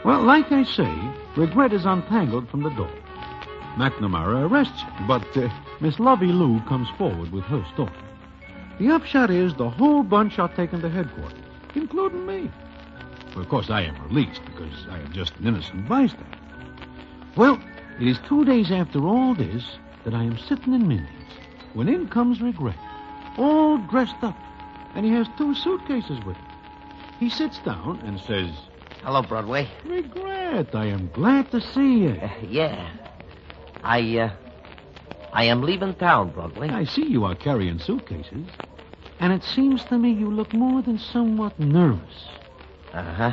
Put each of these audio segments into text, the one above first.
Well, like I say, Regret is untangled from the door. McNamara arrests her, but Miss Lovey Lou comes forward with her story. The upshot is the whole bunch are taken to headquarters, including me. Well, of course, I am released because I am just an innocent bystander. Well, it is 2 days after all this that I am sitting in Minnie's when in comes Regret, all dressed up, and he has 2 suitcases with him. He sits down and says, Hello, Broadway. Regret, I am glad to see you. Yeah. I am leaving town, Broadway. I see you are carrying suitcases, and it seems to me you look more than somewhat nervous. Uh-huh.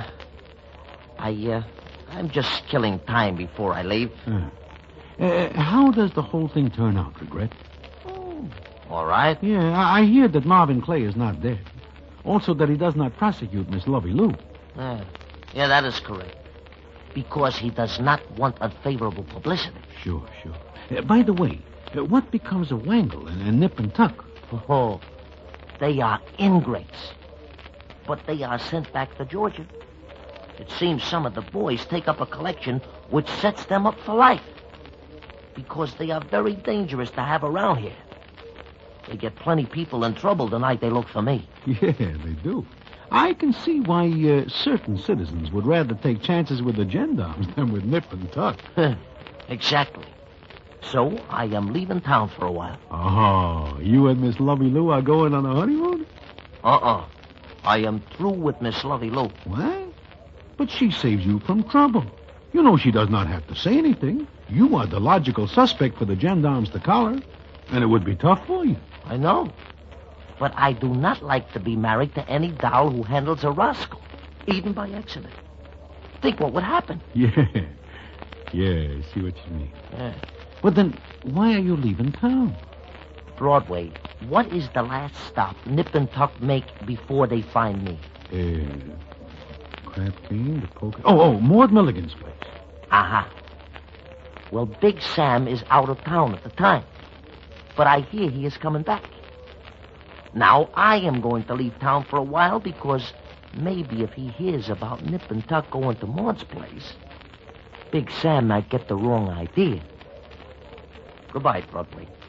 I'm just killing time before I leave. How does the whole thing turn out, Regret? Oh, all right. Yeah, I hear that Marvin Clay is not dead. Also that he does not prosecute Miss Lovey Lou. Yeah, that is correct. Because he does not want unfavorable publicity. Sure. By the way, what becomes of Wangle and Nip and Tuck? Oh, they are ingrates. But they are sent back to Georgia. It seems some of the boys take up a collection which sets them up for life. Because they are very dangerous to have around here. They get plenty people in trouble the night they look for me. Yeah, they do. I can see why certain citizens would rather take chances with the gendarmes than with Nip and Tuck. Exactly. So I am leaving town for a while. Oh, you and Miss Lovey Lou are going on a honeymoon? I am through with Miss Lovey Lou. What? But she saves you from trouble. You know she does not have to say anything. You are the logical suspect for the gendarmes to collar, and it would be tough for you. I know. But I do not like to be married to any doll who handles a rascal, even by accident. Think what would happen. Yeah, I see what you mean. Yeah. But then, why are you leaving town? Broadway, what is the last stop Nip and Tuck make before they find me? Crab King, the poker... Oh, Maud Milligan's place. Aha. Well, Big Sam is out of town at the time. But I hear he is coming back. Now, I am going to leave town for a while because maybe if he hears about Nip and Tuck going to Maud's place, Big Sam might get the wrong idea. Goodbye, Broadway.